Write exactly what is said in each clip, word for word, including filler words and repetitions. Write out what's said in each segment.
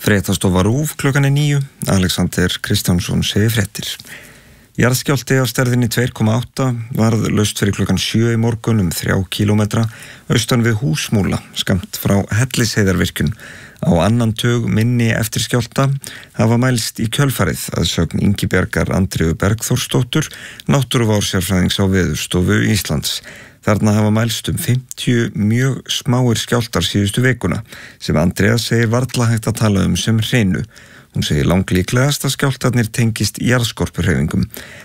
Fréttastofa RÚV klukkan er níu, Alexander Kristjánsson segir fréttir. Jarðskjálfti á stærðinni tvö komma átta varð laust fyrir klukkan sjö í morgun um þrjá kílómetra austan við Húsmúla, skammt frá Hellisheiðarvirkjun. Á annan tug minni eftir skjálfta hafa mælst í kjölfarið að sögn Ingibjargar Andreu Bergþórsdóttur, náttúruvár-sérfræðings á Veðurstofu Íslands. Þarna hafa mælst um fimmtíu mjög smáir skjálftar síðustu vikuna, sem Andrea segir varla hægt að tala um sem hreinu. Hún segir langlíklegast að skjálftarnir tengist jarðskorpuhreyfingum.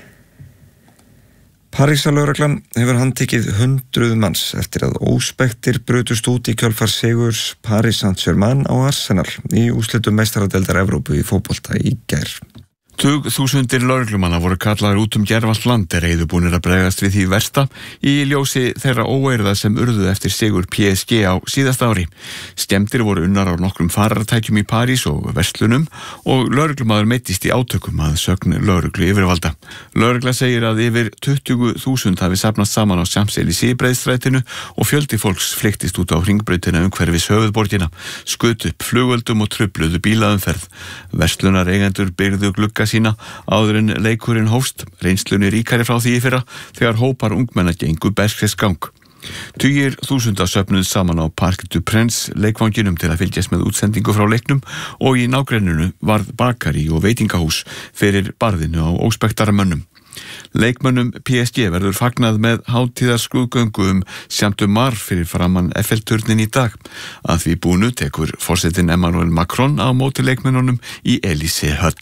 Parísarlögreglan hefur handtekið hundruð manns eftir að óspektir brutust út í kjölfar sigurs Paris Saint-Germain á Arsenal í úrslitum meistaradeildar Evrópu í fótbolta í gær. Tug þúsundir lögreglumanna voru kallaðir út um gervalt land er reiðubúnir að bregðast við því versta í ljósi þeirra óeirða sem urðu eftir sigur P S G á síðasta ári. Skemmdir voru unnar á nokkrum farartækjum í París og verslunum og lögreglumaður meiddist í átökum að sögn lögreglu yfirvalda. Lögregla segir að yfir tuttugu þúsund hafi safnast saman á Champs-Élysées breiðstrætinu og fjöldi fólks flyktist út á hringbrautina umhverfis höfuðborgina, skutu upp flugvöldum og trufluðu bílaumferð. Verslunareigendur byrgðu glugga sína áður en leikurinn hófst, reynslunni ríkari frá því í fyrra þegar hópar ungmenna gengu berserksgang. Tugir þúsunda söfnuð saman á Parc du Prince leikvanginum til að fylgjast með útsendingu frá leiknum og í nágrenninu varð bakari og veitingahús fyrir barðinu á óspektara mönnum. Leikmönnum P S G verður fagnað með hátíðarskrúðgöngu um Champ de Mars fyrir framan Eiffel-turnin í dag. Að því búnu tekur forsetinn Emmanuel Macron á móti leikmönnunum í Élysée-höll.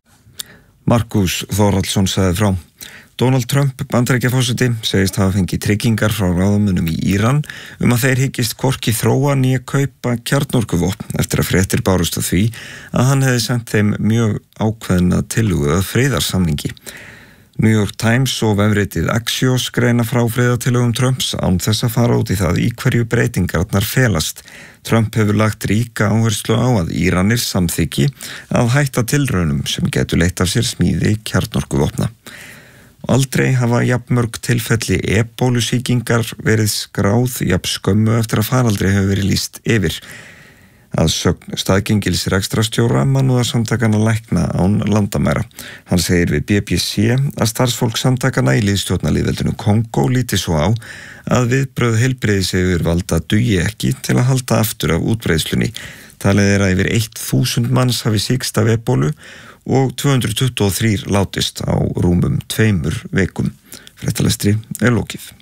Markus Þórhallsson sagði frá. Donald Trump, Bandaríkjaforseti, segist hafa fengið tryggingar frá ráðamönnum í Íran um að þeir hyggist hvorki þróa né kaupa kjarnorkuvopn eftir að fréttir bárust af því að hann hefði sent þeim mjög ákveðna tillögu að friðarsamningi. New York Times og vefritið Axios greina frá friðartillögum Trumps án þess að fara út í það í hverju breytingarnar felast. Trump hefur lagt ríka áherslu á að Íranir samþykki að hætta tilraunum sem getur leitt af sér smíði kjarnorkuvopna. Aldrei hafa jafnmörg tilfelli ebólusýkingar verið skráð jafn skömmu eftir að faraldri hefur verið lýst yfir. Að sögn staðgengils rekstrarstjóra mannúðarsamtakana lækna án landamæra. Hann segir við B B C að starfsfólk samtakana í liðstjórnarlýðveldinu Kongó líti svo á að viðbrögð heilbrigðisyfirvalda dugi ekki til að halda aftur af útbreiðslunni. Talið er að yfir þúsund manns hafi sýkst af ebólu og tvö hundruð tuttugu og þrír látist á rúmum tveimur vikum. Fréttalestri er lokið.